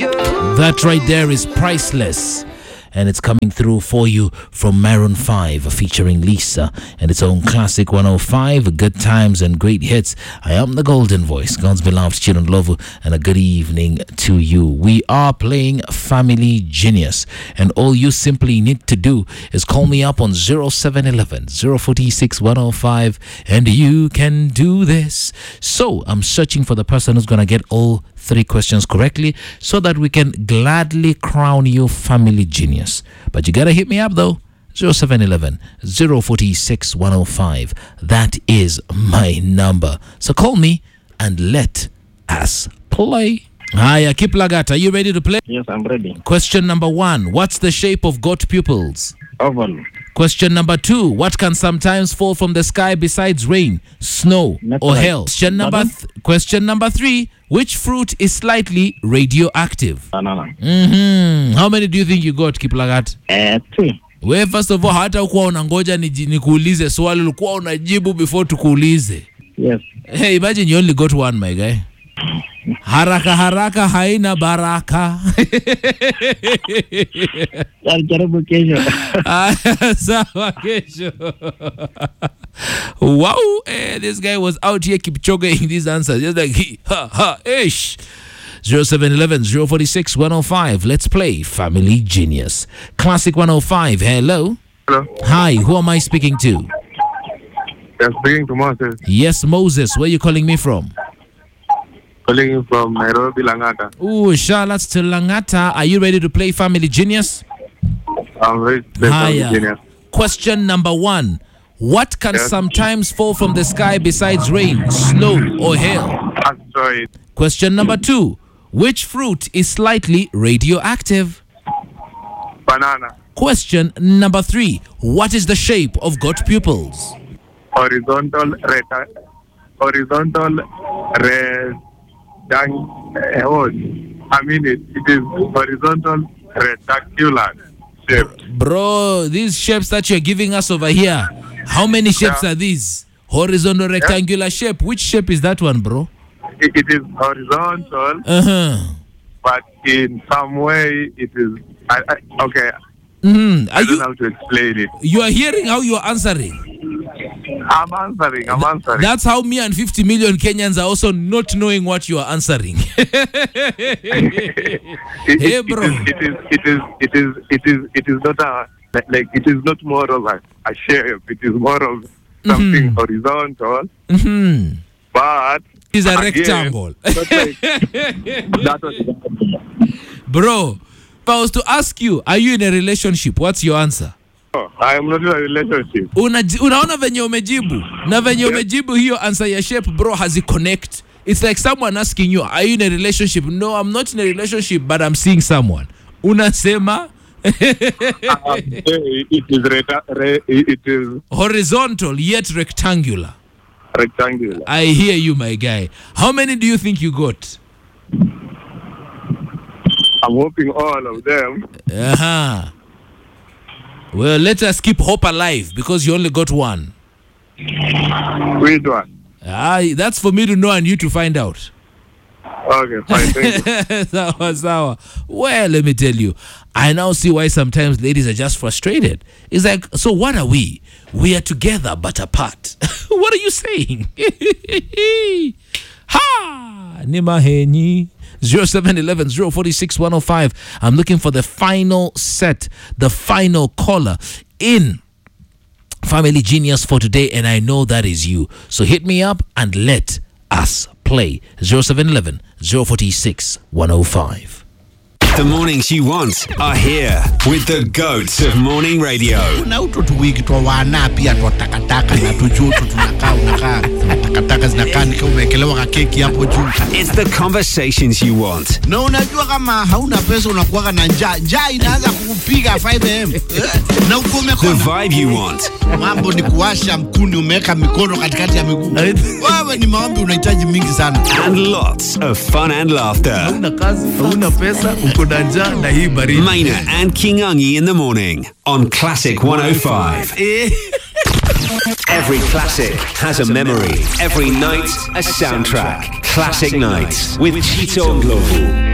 That right there is Priceless. And it's coming through for you from Maroon 5 featuring Lisa and its own classic 105, good times and great hits. I am the Golden Voice, God's beloved Chiron Lovu, and a good evening to you. We are playing Family Genius, and all you simply need to do is call me up on 0711 046 105, and you can do this. So I'm searching for the person who's going to get all 3 questions correctly so that we can gladly crown you Family Genius. But you gotta hit me up though. 0711 046 105. That is my number. So call me and let us play. Hiya, Kiplagat, are you ready to play? Yes, I'm ready. Question number 1. What's the shape of goat pupils? Oval. Question number 2. What can sometimes fall from the sky besides rain, snow, or hail? Question number 3. Which fruit is slightly radioactive? Banana. How many do you think you got, Kiplagat? 3. We first of all, hata ukuwa unangoja nikuulize swali, ulikuwa unajibu before tukuulize. Yes. Hey, imagine you only got 1, my guy. Haraka haraka haina baraka. Jaribu kesho. Sawa kesho. Wow, this guy was out here Kipchogeing these answers. Just like, ish. 0711 046 105. Let's play Family Genius. Classic 105. Hello. Hello. Hi, who am I speaking to? You're speaking to Moses. Yes, Moses. Where are you calling me from? Calling you from Nairobi, Langata. Ooh, Charlotte to Langata. Are you ready to play Family Genius? I'm ready to play Family Genius. Question number 1. What can sometimes fall from the sky besides rain, snow, or hail? Asteroid. Question number 2. Which fruit is slightly radioactive? Banana. Question number 3. What is the shape of goat pupils? Horizontal it is horizontal rectangular shape. Bro, these shapes that you're giving us over here, how many shapes are these? Horizontal rectangular shape. Which shape is that one, bro? It is horizontal, but in some way it is... okay. I don't know how to explain it. You are hearing how you are answering. I'm answering. That's how me and 50 million Kenyans are also not knowing what you are answering. Hey, bro. It is not it is not more of a shape. It is more of something horizontal. But it is a rectangle. Bro, if I was to ask you, are you in a relationship? What's your answer? I am not in a relationship. Unaona venye umejibu. Na venye umejibu hiyo answer ya shape, bro, has it connect? It's like someone asking you, are you in a relationship? No, I'm not in a relationship, but I'm seeing someone. Unasema? It is horizontal yet rectangular. Rectangular. I hear you, my guy. How many do you think you got? I'm hoping all of them. Well, let us keep hope alive because you only got 1. Which one? That's for me to know and you to find out. Okay, fine. Thank you. Sawa. Well, let me tell you, I now see why sometimes ladies are just frustrated. It's like, so what are we? We are together but apart. What are you saying? Ha! Nimahenyi. 0711 046 105. I'm looking for the final set, the final caller in Family Genius for today, and I know that is you. So hit me up and let us play. 0711 046 105. The mornings you want are here with the GOATs of morning radio. Na utoto wiki to wana pia to takataka na tujutu tunakaa takataka zinakaa nika umekelewa ka keki hapo juu. It's the conversations you want. Na unajua kama hauna pesa unakuwa na njaa inaanza kukupiga 5 am. Na uko umekona. The vibe you want. Mambo ni kuwasha mkuni umeweka mikono katikati ya miguu. Wewe ni maombi unahitaji mingi sana. And lots of fun and laughter. Hauna kazi, hauna pesa, Maina and Kingangi in the morning on Classic 105. Every classic has a memory. Every night a soundtrack. Classic Nights with Chito Ndlovu.